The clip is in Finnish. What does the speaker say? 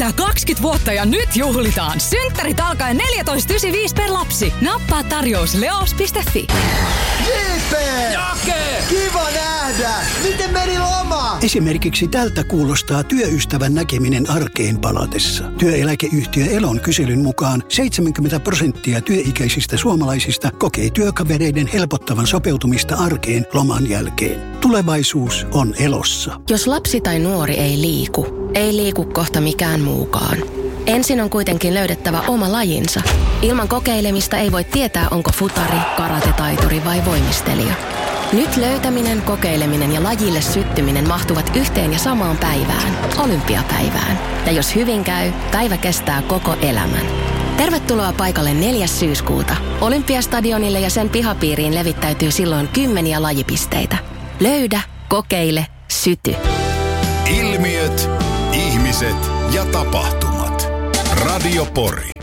täyttää 20 vuotta ja nyt juhlitaan. Synttärit alkaen 14,95 per lapsi. Nappaa tarjous leos.fi. JP! Jake! Kiva nähdä! Miten meni loma? Esimerkiksi tältä kuulostaa työystävän näkeminen arkeen palatessa. Työeläkeyhtiö Elon kyselyn mukaan 70% työikäisistä suomalaisista kokee työkavereiden helpottavan sopeutumista arkeen loman jälkeen. Tulevaisuus on Elossa. Jos lapsi tai nuori ei liiku kohta mikään muukaan. Ensin on kuitenkin löydettävä oma lajinsa. Ilman kokeilemista ei voi tietää, onko futari, karatetaituri vai voimistelija. Nyt löytäminen, kokeileminen ja lajille syttyminen mahtuvat yhteen ja samaan päivään, olympiapäivään. Ja jos hyvin käy, päivä kestää koko elämän. Tervetuloa paikalle 4. syyskuuta. Olympiastadionille ja sen pihapiiriin levittäytyy silloin 10 lajipisteitä. Löydä, kokeile, syty. Ilmiöt, ihmiset ja tapahtumat. Radio Pori.